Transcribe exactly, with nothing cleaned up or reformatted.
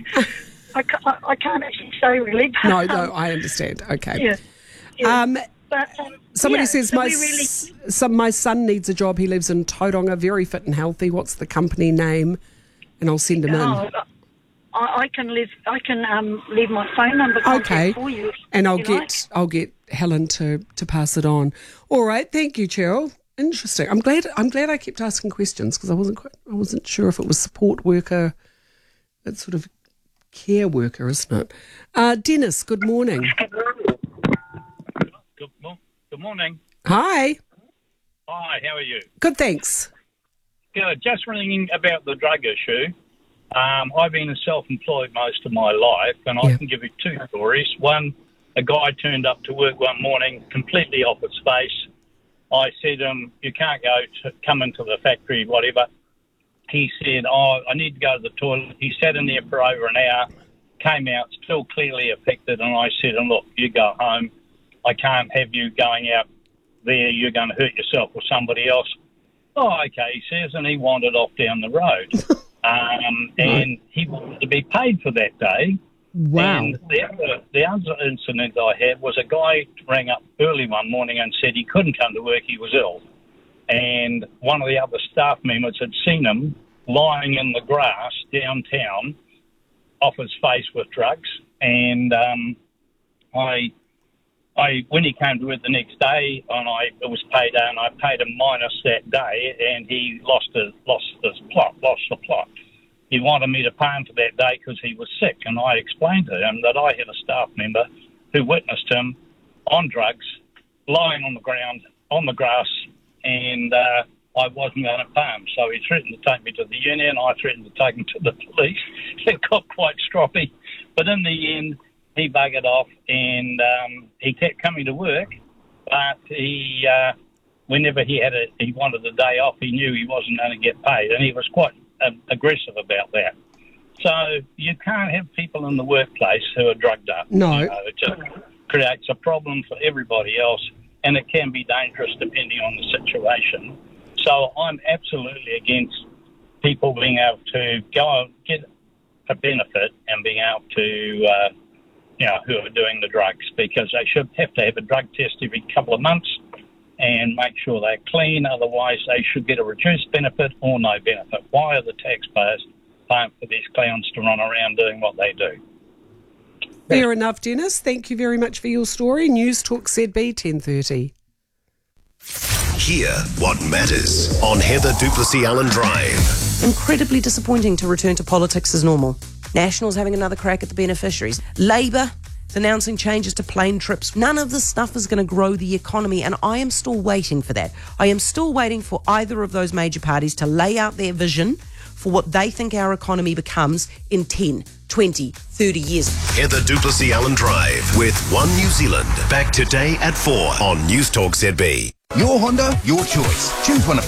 I can't, I can't actually say really. But, No, no, um, I understand. Okay. Yeah. yeah. Um, but, um, somebody yeah, says so my we really, s- some, my son needs a job. He lives in Tauranga, very fit and healthy. What's the company name? And I'll send him in. oh, I, I can leave. I can um, leave my phone number contact Okay, for you, and I'll you get like. I'll get Helen to, to pass it on. All right, thank you, Cheryl. Interesting. I'm glad I'm glad I kept asking questions because I wasn't quite, I wasn't sure if it was support worker, that sort of care worker, isn't it? Uh, Dennis, good morning. Good, mo- good morning. Hi. Hi, how are you? Good, thanks. Good. Just ringing about the drug issue. Um, I've been self-employed most of my life, and I Yeah. can give you two stories. One, a guy turned up to work one morning completely off his face. I said to him, you can't go to come into the factory, whatever. He said, oh, I need to go to the toilet. He sat in there for over an hour, came out still clearly affected, and I said, look, you go home. I can't have you going out there. You're going to hurt yourself or somebody else. Oh, okay, he says, and he wandered off down the road. um, and he wanted to be paid for that day. Wow. And the other, the other incident I had was a guy rang up early one morning and said he couldn't come to work, he was ill. And one of the other staff members had seen him lying in the grass downtown off his face with drugs. And um, I... I, when he came to work the next day, and I it was payday, and I paid him minus that day, and he lost his lost his plot, lost the plot. He wanted me to pay him for that day because he was sick, and I explained to him that I had a staff member who witnessed him on drugs, lying on the ground on the grass, and uh, I wasn't going to pay him. So he threatened to take me to the union. I threatened to take him to the police. It got quite stroppy, but in the end, he buggered off, and um, he kept coming to work, but he, uh, whenever he had a, he wanted a day off, he knew he wasn't going to get paid, and he was quite uh, aggressive about that. So you can't have people in the workplace who are drugged up. No. You know, it just creates a problem for everybody else, and it can be dangerous depending on the situation. So I'm absolutely against people being able to go and get a benefit and being able to... Uh, you know, who are doing the drugs, because they should have to have a drug test every couple of months and make sure they're clean. Otherwise, they should get a reduced benefit or no benefit. Why are the taxpayers paying for these clowns to run around doing what they do? Fair enough, Dennis. Thank you very much for your story. News Talk Z B ten thirty. Hear what matters on Heather Duplessis Allen Drive. Incredibly disappointing to return to politics as normal. Nationals having another crack at the beneficiaries. Labour is announcing changes to plane trips. None of this stuff is going to grow the economy, and I am still waiting for that. I am still waiting for either of those major parties to lay out their vision for what they think our economy becomes in ten, twenty, thirty years. Heather Duplessis Allen Drive with One New Zealand. Back today at four on News Talk Z B. Your Honda, your choice. Choose one of